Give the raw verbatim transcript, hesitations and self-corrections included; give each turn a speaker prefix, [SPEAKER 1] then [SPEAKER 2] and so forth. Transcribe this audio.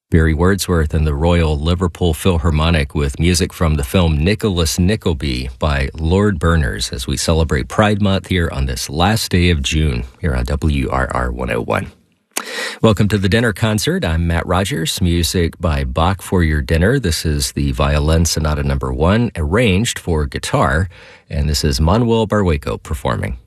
[SPEAKER 1] Barry Wordsworth and the Royal Liverpool Philharmonic with music from the film Nicholas Nickleby by Lord Berners as we celebrate Pride Month here on this last day of June here on W R R one oh one. Welcome to the dinner concert. I'm Matt Rogers. Music by Bach for your dinner. This is the Violin Sonata number one, arranged for guitar, and this is Manuel Barrueco performing.